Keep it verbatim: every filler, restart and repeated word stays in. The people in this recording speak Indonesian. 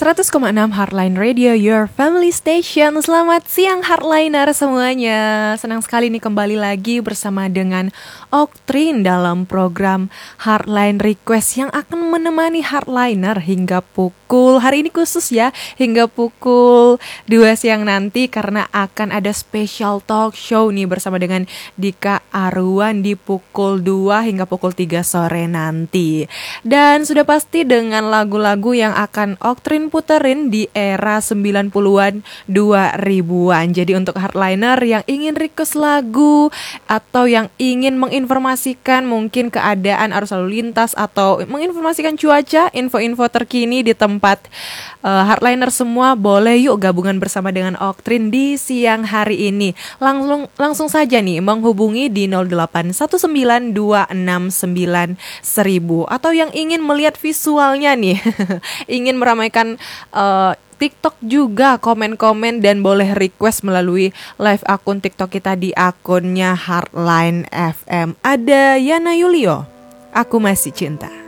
seratus koma enam Heartline Radio, your family station. Selamat siang Heartliner semuanya. Senang sekali nih kembali lagi bersama dengan Oktrin dalam program Heartline Request yang akan menemani Heartliner hingga pukul, hari ini khusus ya, hingga pukul dua siang nanti karena akan ada special talk show nih bersama dengan Dika Arwan di pukul dua hingga pukul tiga sore nanti. Dan sudah pasti dengan lagu-lagu yang akan Oktrin puterin di era sembilan puluhan dua ribuan. Jadi untuk Heartliner yang ingin request lagu atau yang ingin menginformasikan mungkin keadaan arus lalu lintas atau menginformasikan cuaca, info-info terkini di tempat uh, Heartliner semua, boleh yuk gabungan bersama dengan Oktrin di siang hari ini. Langsung langsung saja nih menghubungi di nol delapan satu sembilan dua enam sembilan seribu atau yang ingin melihat visualnya nih ingin meramaikan uh, TikTok juga, komen-komen dan boleh request melalui live akun TikTok kita di akunnya Heartline F M. Ada Yana Yulio, Aku Masih Cinta.